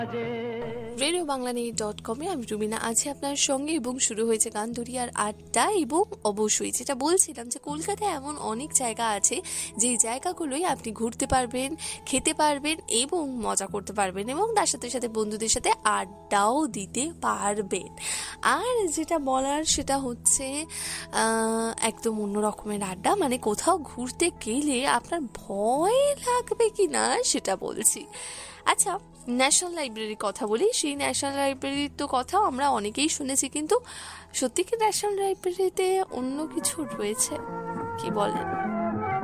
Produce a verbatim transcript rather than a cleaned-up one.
Radio Bangla news dot কমে আমি রুবিনা আছি আপনার সঙ্গে এবং শুরু হয়েছে গান দুরিয়ার আড্ডা। এবং অবশ্যই যেটা বলছিলাম যে কলকাতায় এমন অনেক জায়গা আছে যেই জায়গাগুলোই আপনি ঘুরতে পারবেন, খেতে পারবেন এবং মজা করতে পারবেন এবং তার সাথে সাথে বন্ধুদের সাথে আড্ডাও দিতে পারবেন। আর যেটা বলার সেটা হচ্ছে একদম অন্য রকমের আড্ডা, মানে কোথাও ঘুরতে গেলে আপনার ভয় লাগবে কি না সেটা বলছি। আচ্ছা, ন্যাশনাল লাইব্রেরির কথা বলি। সেই ন্যাশনাল লাইব্রেরির তো কথাও আমরা অনেকেই শুনেছি, কিন্তু সত্যি কি ন্যাশনাল লাইব্রেরিতে অন্য কিছু রয়েছে, কি বলেন?